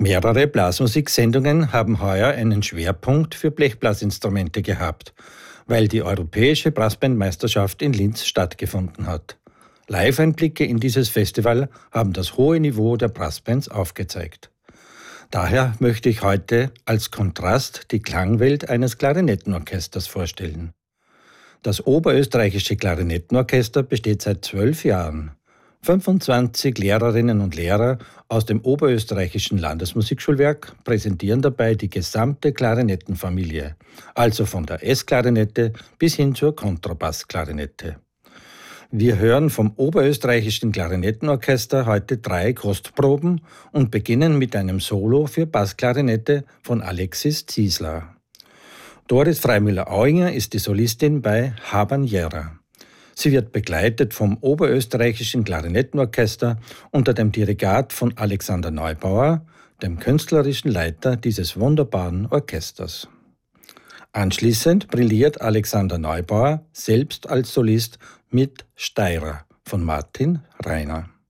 Mehrere Blasmusiksendungen haben heuer einen Schwerpunkt für Blechblasinstrumente gehabt, weil die Europäische Brassbandmeisterschaft in Linz stattgefunden hat. Live-Einblicke in dieses Festival haben das hohe Niveau der Brassbands aufgezeigt. Daher möchte ich heute als Kontrast die Klangwelt eines Klarinettenorchesters vorstellen. Das Oberösterreichische Klarinettenorchester besteht seit 12 Jahren. 25 Lehrerinnen und Lehrer aus dem Oberösterreichischen Landesmusikschulwerk präsentieren dabei die gesamte Klarinettenfamilie, also von der S-Klarinette bis hin zur Kontrabassklarinette. Wir hören vom Oberösterreichischen Klarinettenorchester heute 3 Kostproben und beginnen mit einem Solo für Bassklarinette von Alexis Ziesler. Doris Freimüller-Auinger ist die Solistin bei Habanera. Sie wird begleitet vom Oberösterreichischen Klarinettenorchester unter dem Dirigat von Alexander Neubauer, dem künstlerischen Leiter dieses wunderbaren Orchesters. Anschließend brilliert Alexander Neubauer selbst als Solist mit Steirer von Martin Reiner.